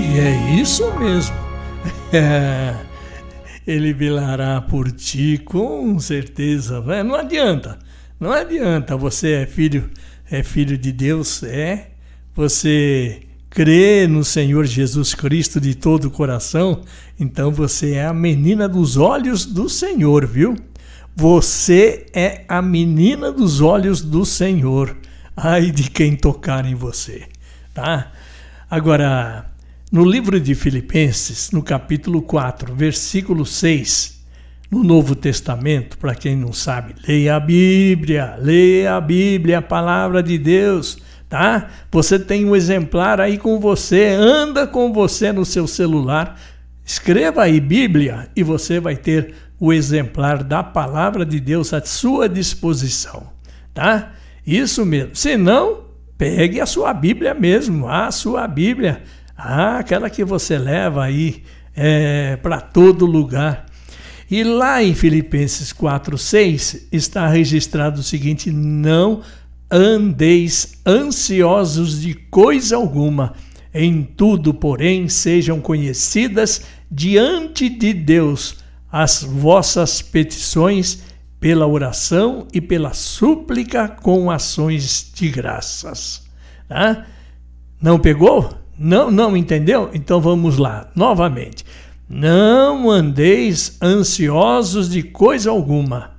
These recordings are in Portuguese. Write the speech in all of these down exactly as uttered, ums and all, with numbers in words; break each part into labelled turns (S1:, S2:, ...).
S1: E é isso mesmo. É, ele velará por ti com certeza. Né? Não adianta. Não adianta. Você é filho, é filho de Deus, é. Você crê no Senhor Jesus Cristo de todo o coração, então você é a menina dos olhos do Senhor, viu? Você é a menina dos olhos do Senhor. Ai de quem tocar em você, tá? Agora, no livro de Filipenses, no capítulo quatro, versículo seis, no Novo Testamento, para quem não sabe, leia a Bíblia, leia a Bíblia, a palavra de Deus, tá? Você tem um exemplar aí com você, anda com você no seu celular, escreva aí Bíblia e você vai ter o exemplar da palavra de Deus à sua disposição, tá? Isso mesmo. Se não, pegue a sua Bíblia mesmo, a sua Bíblia, ah, aquela que você leva aí é, para todo lugar. E lá em Filipenses quatro, seis está registrado o seguinte: não andeis ansiosos de coisa alguma, em tudo, porém, sejam conhecidas diante de Deus as vossas petições pela oração e pela súplica com ações de graças. Tá? Não pegou? Não, não entendeu? Então vamos lá, novamente. Não andeis ansiosos de coisa alguma.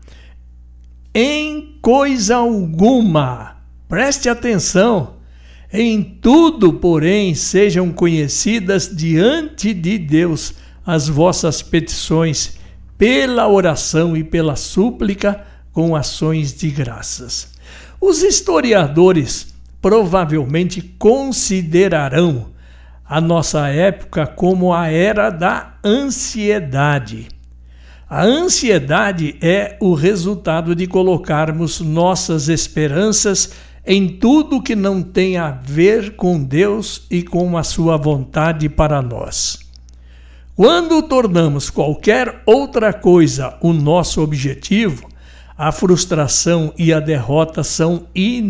S1: Em coisa alguma. Preste atenção. Em tudo, porém, sejam conhecidas diante de Deus as vossas petições pela oração e pela súplica com ações de graças. Os historiadores provavelmente considerarão a nossa época como a era da ansiedade. A ansiedade é o resultado de colocarmos nossas esperanças em tudo que não tem a ver com Deus e com a sua vontade para nós. Quando tornamos qualquer outra coisa o nosso objetivo, a frustração e a derrota são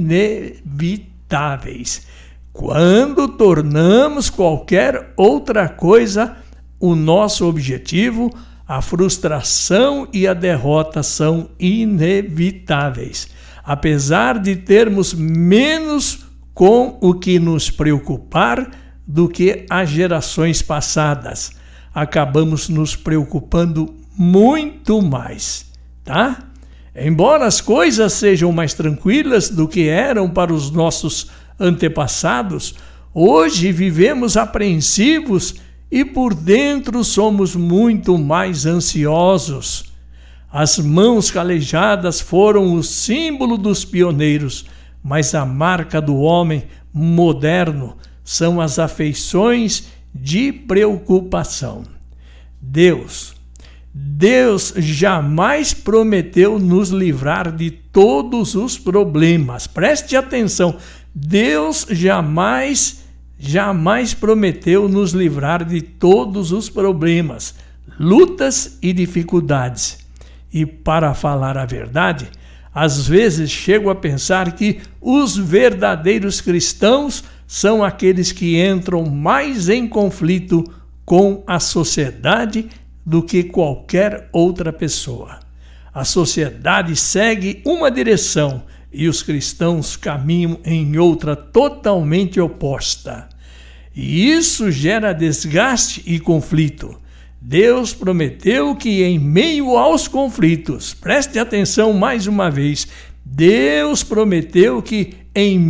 S1: inevitáveis. Quando tornamos qualquer outra coisa o nosso objetivo, a frustração e a derrota são inevitáveis. Apesar de termos menos com o que nos preocupar do que as gerações passadas, acabamos nos preocupando muito mais, tá? Embora as coisas sejam mais tranquilas do que eram para os nossos antepassados, hoje vivemos apreensivos e por dentro somos muito mais ansiosos. As mãos calejadas foram o símbolo dos pioneiros, mas a marca do homem moderno são as afeições de preocupação. Deus, Deus jamais prometeu nos livrar de todos os problemas. Preste atenção, Deus jamais, jamais prometeu nos livrar de todos os problemas, lutas e dificuldades. E para falar a verdade, às vezes chego a pensar que os verdadeiros cristãos são aqueles que entram mais em conflito com a sociedade do que qualquer outra pessoa. A sociedade segue uma direção e os cristãos caminham em outra totalmente oposta. E isso gera desgaste e conflito. Deus prometeu que em meio aos conflitos, preste atenção mais uma vez, Deus prometeu que em